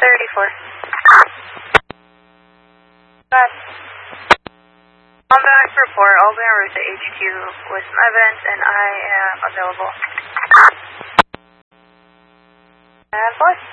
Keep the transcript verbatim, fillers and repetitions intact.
thirty-four. Got it. On back report, I'll be en route to H Q with some evidence and I am available. And voice.